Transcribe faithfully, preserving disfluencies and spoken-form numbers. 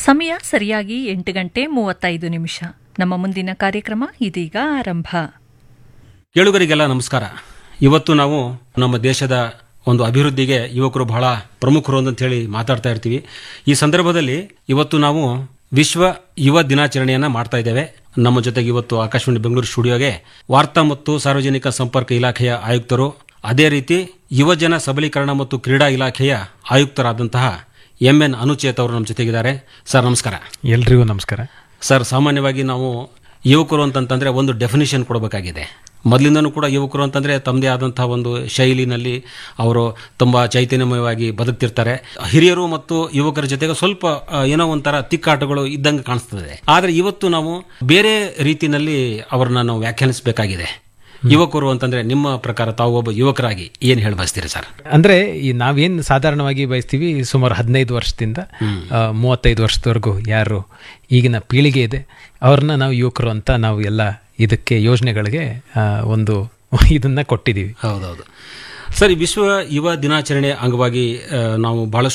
ಸಮಯ ಸರಿಯಾಗಿ ಎಂಟು ಗಂಟೆ ಮೂವತ್ತೈದು ನಿಮಿಷ. ನಮ್ಮ ಮುಂದಿನ ಕಾರ್ಯಕ್ರಮ ಇದೀಗ ಆರಂಭ. ಕೇಳುಗರಿಗೆಲ್ಲ ನಮಸ್ಕಾರ. ಇವತ್ತು ನಾವು ನಮ್ಮ ದೇಶದ ಒಂದು ಅಭಿವೃದ್ಧಿಗೆ ಯುವಕರು ಬಹಳ ಪ್ರಮುಖರು ಅಂತ ಹೇಳಿ ಮಾತಾಡ್ತಾ ಇರ್ತೀವಿ. ಈ ಸಂದರ್ಭದಲ್ಲಿ ಇವತ್ತು ನಾವು ವಿಶ್ವ ಯುವ ದಿನಾಚರಣೆಯನ್ನ ಮಾಡ್ತಾ ಇದ್ದೇವೆ. ನಮ್ಮ ಜೊತೆಗೆ ಇವತ್ತು ಆಕಾಶವಾಣಿ ಬೆಂಗಳೂರು ಸ್ಟುಡಿಯೋಗೆ ವಾರ್ತಾ ಮತ್ತು ಸಾರ್ವಜನಿಕ ಸಂಪರ್ಕ ಇಲಾಖೆಯ ಆಯುಕ್ತರು, ಅದೇ ರೀತಿ ಯುವಜನ ಸಬಲೀಕರಣ ಮತ್ತು ಕ್ರೀಡಾ ಇಲಾಖೆಯ ಆಯುಕ್ತರಾದಂತಹ ಎಂ ಎನ್ ಅನುಚೇತ್ ಅವರು ನಮ್ಮ ಜೊತೆಗಿದ್ದಾರೆ. ಸರ್ ನಮಸ್ಕಾರ. ಎಲ್ರಿಗೂ ನಮಸ್ಕಾರ. ಸರ್, ಸಾಮಾನ್ಯವಾಗಿ ನಾವು ಯುವಕರು ಅಂತಂತಂದ್ರೆ ಒಂದು ಡೆಫಿನಿಷನ್ ಕೊಡಬೇಕಾಗಿದೆ. ಮೊದಲಿಂದನೂ ಕೂಡ ಯುವಕರು ಅಂತಂದ್ರೆ ತಮ್ಮದೇ ಆದಂತಹ ಒಂದು ಶೈಲಿನಲ್ಲಿ ಅವರು ತುಂಬಾ ಚೈತನ್ಯಮಯವಾಗಿ ಬದುಕ್ತಿರ್ತಾರೆ. ಹಿರಿಯರು ಮತ್ತು ಯುವಕರ ಜೊತೆಗೆ ಸ್ವಲ್ಪ ಏನೋ ಒಂಥರ ತಿಕ್ಕಾಟಗಳು ಇದ್ದಂಗೆ ಕಾಣಿಸ್ತದೆ. ಆದ್ರೆ ಇವತ್ತು ನಾವು ಬೇರೆ ರೀತಿಯಲ್ಲಿ ಅವರನ್ನ ನಾವು ವ್ಯಾಖ್ಯಾನಿಸಬೇಕಾಗಿದೆ. ಯುವಕರು ಅಂತಂದ್ರೆ ನಿಮ್ಮ ಪ್ರಕಾರ ತಾವು ಒಬ್ಬ ಯುವಕರಾಗಿ ಏನ್ ಹೇಳಿ ಬಯಸ್ತೀರಿ ಸರ್? ಅಂದ್ರೆ ಈ ನಾವೇನ್ ಸಾಧಾರಣವಾಗಿ ಬಯಸ್ತೀವಿ, ಸುಮಾರು ಹದಿನೈದು ವರ್ಷದಿಂದ ಮೂವತ್ತೈದು ವರ್ಷದವರೆಗೂ ಯಾರು ಈಗಿನ ಪೀಳಿಗೆ ಇದೆ ಅವ್ರನ್ನ ನಾವು ಯುವಕರು ಅಂತ ನಾವು ಎಲ್ಲ ಇದಕ್ಕೆ ಯೋಜನೆಗಳಿಗೆ ಒಂದು ಇದನ್ನ ಕೊಟ್ಟಿದ್ದೀವಿ. ಹೌದೌದು ಸರ್. ವಿಶ್ವ ಯುವ ದಿನಾಚರಣೆ ಅಂಗವಾಗಿ ನಾವು ಬಹಳಷ್ಟು